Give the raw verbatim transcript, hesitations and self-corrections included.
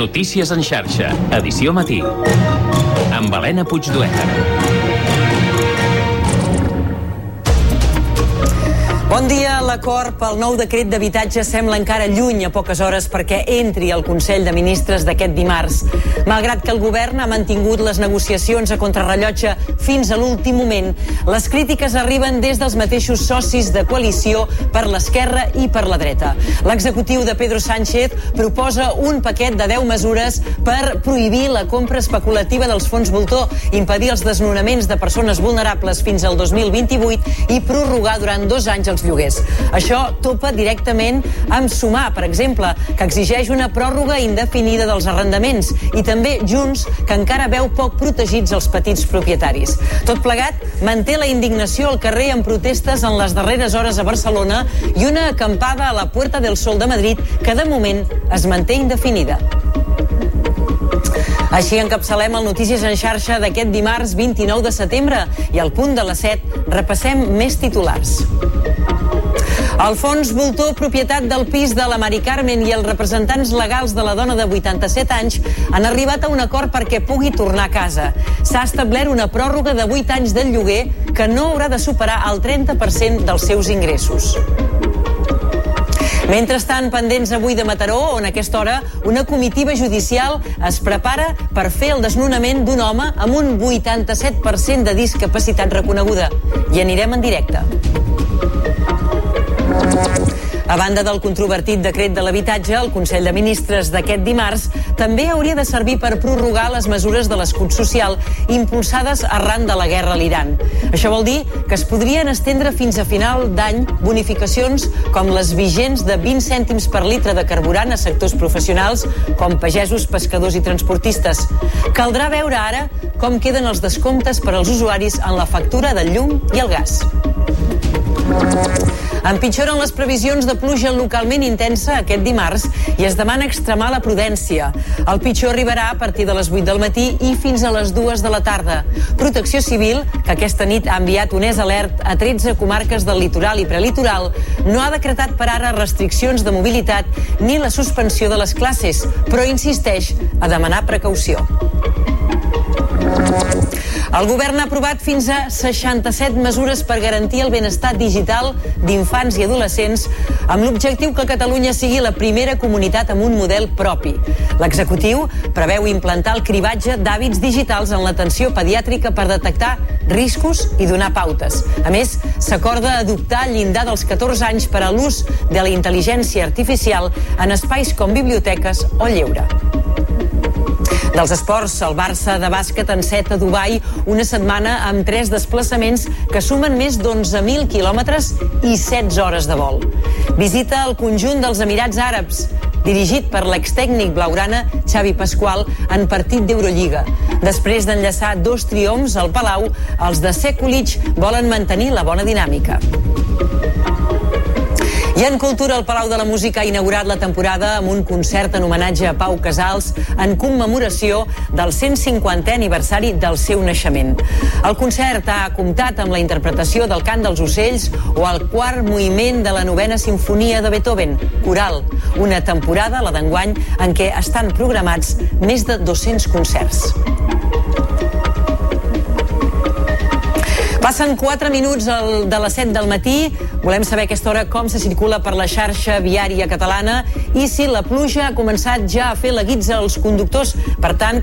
Notícies en xarxa, edició matí. Amb Helena Puigdueta. Bon dia. L'acord pel nou decret d'habitatge sembla encara lluny a poques hores perquè entri al Consell de Ministres d'aquest dimarts. Malgrat que el govern ha mantingut les negociacions a contrarrellotge fins a l'últim moment, les crítiques arriben des dels mateixos socis de coalició per l'esquerra i per la dreta. L'executiu de Pedro Sánchez proposa un paquet de deu mesures per prohibir la compra especulativa dels fons voltor, impedir els desnonaments de persones vulnerables fins al dos mil vint-i-vuit i prorrogar durant dos anys els lloguers. Això topa directament amb Sumar, per exemple, que exigeix una pròrroga indefinida dels arrendaments, i també Junts, que encara veu poc protegits els petits propietaris. Tot plegat manté la indignació al carrer amb protestes en les darreres hores a Barcelona i una acampada a la Puerta del Sol de Madrid que de moment es manté indefinida. Així encapçalem el Notícies en xarxa d'aquest dimarts vint-i-nou de setembre i al punt de les set repassem més titulars. El fons voltor, propietat del pis de la Mari Carmen, i els representants legals de la dona de vuitanta-set anys han arribat a un acord perquè pugui tornar a casa. S'ha establert una pròrroga de vuit anys del lloguer que no haurà de superar el trenta per cent dels seus ingressos. Mentrestant, pendents avui de Mataró, on a aquesta hora una comitiva judicial es prepara per fer el desnonament d'un home amb un vuitanta-set per cent de discapacitat reconeguda. I anirem en directe. A banda del controvertit decret de l'habitatge, el Consell de Ministres d'aquest dimarts també hauria de servir per prorrogar les mesures de l'escut social impulsades arran de la guerra a l'Iran. Això vol dir que es podrien estendre fins a final d'any bonificacions com les vigents de vint cèntims per litre de carburant a sectors professionals com pagesos, pescadors i transportistes. Caldrà veure ara com queden els descomptes per als usuaris en la factura del llum i el gas. Empitjoren les previsions de pluja localment intensa aquest dimarts i es demana extremar la prudència. El pitjor arribarà a partir de les vuit del matí i fins a les dues de la tarda. Protecció Civil, que aquesta nit ha enviat un és alert a tretze comarques del litoral i prelitoral, no ha decretat per ara restriccions de mobilitat ni la suspensió de les classes, però insisteix a demanar precaució. El govern ha aprovat fins a seixanta-set mesures per garantir el benestar digital d'infants i adolescents amb l'objectiu que Catalunya sigui la primera comunitat amb un model propi. L'executiu preveu implantar el cribatge d'hàbits digitals en l'atenció pediàtrica per detectar riscos i donar pautes. A més, s'acorda adoptar el llindar dels catorze anys per a l'ús de la intel·ligència artificial en espais com biblioteques o lleure. Dels esports, el Barça de bàsquet enceta a Dubai una setmana amb tres desplaçaments que sumen més d'onze mil quilòmetres i setze hores de vol. Visita el conjunt dels Emirats Àrabs, dirigit per l'extècnic blaugrana Xavi Pasqual en partit d'Eurolliga. Després d'enllaçar dos triomfs al Palau, els de Sekulic volen mantenir la bona dinàmica. I en cultura, el Palau de la Música ha inaugurat la temporada amb un concert en homenatge a Pau Casals en commemoració del cent cinquantè aniversari del seu naixement. El concert ha comptat amb la interpretació del Cant dels Ocells o el quart moviment de la novena simfonia de Beethoven, Coral, una temporada, la d'enguany, en què estan programats més de dos-cents concerts. Passen quatre minuts de les set del matí. Volem saber a aquesta hora com se circula per la xarxa viària catalana i si la pluja ha començat ja a fer la guitza als conductors. Per tant,